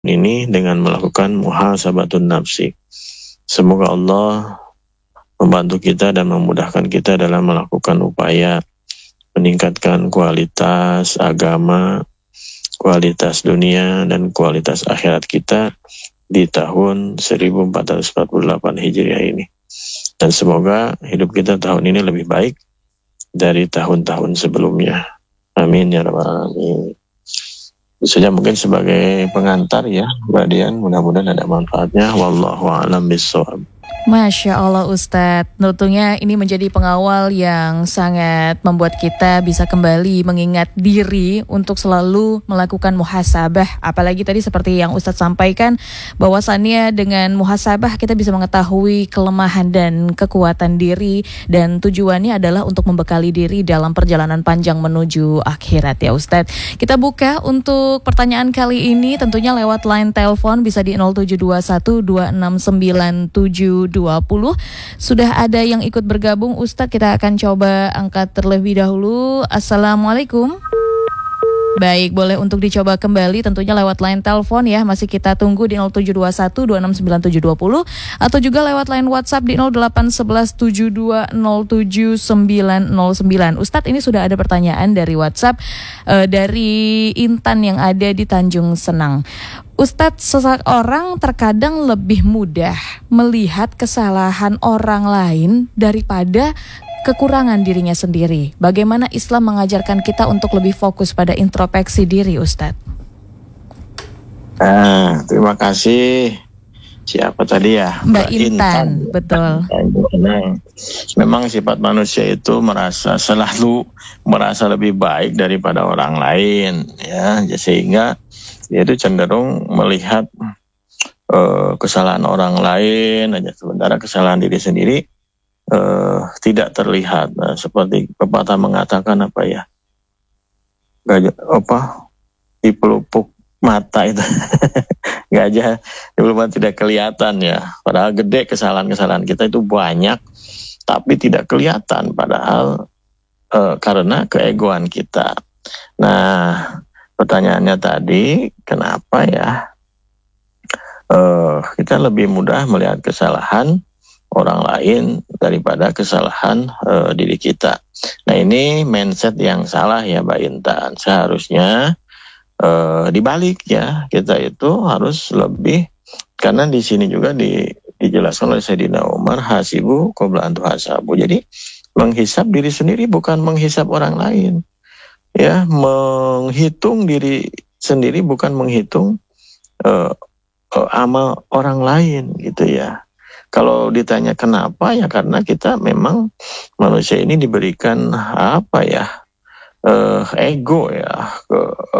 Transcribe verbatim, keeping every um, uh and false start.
ini dengan melakukan muhasabatun nafsi. Semoga Allah membantu kita dan memudahkan kita dalam melakukan upaya meningkatkan kualitas agama, kualitas dunia, dan kualitas akhirat kita di tahun seribu empat ratus empat puluh delapan Hijriah ini. Dan semoga hidup kita tahun ini lebih baik dari tahun-tahun sebelumnya. Amin ya rabbal alamin. Itu saja mungkin sebagai pengantar ya, Mbak Dian. Mudah-mudahan ada manfaatnya. Wallahu a'lam bishawab. Masya Allah Ustadz, tentunya ini menjadi pengawal yang sangat membuat kita bisa kembali mengingat diri untuk selalu melakukan muhasabah. Apalagi tadi seperti yang Ustadz sampaikan, bahwasannya dengan muhasabah kita bisa mengetahui kelemahan dan kekuatan diri, dan tujuannya adalah untuk membekali diri dalam perjalanan panjang menuju akhirat ya Ustadz. Kita buka untuk pertanyaan kali ini tentunya lewat line telepon, bisa di nol tujuh dua satu dua enam sembilan tujuh dua nol. Sudah ada yang ikut bergabung Ustadz, kita akan coba angkat terlebih dahulu. Assalamualaikum. Baik, boleh untuk dicoba kembali tentunya lewat line telepon ya. Masih kita tunggu di nol tujuh dua satu dua enam sembilan tujuh dua nol, atau juga lewat line WhatsApp di nol delapan satu satu tujuh dua nol tujuh sembilan nol sembilan. Ustadz, ini sudah ada pertanyaan dari WhatsApp uh, dari Intan yang ada di Tanjung Senang. Ustadz, seseorang terkadang lebih mudah melihat kesalahan orang lain daripada kekurangan dirinya sendiri. Bagaimana Islam mengajarkan kita untuk lebih fokus pada introspeksi diri, Ustadz? Ah, terima kasih. Siapa tadi ya? Mbak, Mbak Intan, Intan, betul. Nah, memang sifat manusia itu merasa selalu merasa lebih baik daripada orang lain, ya, sehingga dia itu cenderung melihat uh, kesalahan orang lain aja, sementara kesalahan diri sendiri uh, tidak terlihat. Nah, seperti pepatah mengatakan apa ya? Gajah apa? Di pelupuk mata itu. Gajah di pelupuk mata tidak kelihatan ya. Padahal gede kesalahan-kesalahan kita itu banyak, tapi tidak kelihatan padahal uh, karena keegoan kita. Nah, pertanyaannya tadi, kenapa ya uh, kita lebih mudah melihat kesalahan orang lain daripada kesalahan uh, diri kita. Nah, ini mindset yang salah ya Mbak Intan. Seharusnya uh, dibalik ya, kita itu harus lebih, karena di sini juga di, dijelaskan oleh Sayyidina Umar, hasibu qabla an tuhasabu. Jadi menghisap diri sendiri bukan menghisap orang lain. Ya, menghitung diri sendiri bukan menghitung uh, uh, amal orang lain gitu ya. Kalau ditanya kenapa, ya karena kita memang manusia ini diberikan apa ya, uh, ego ya, ke,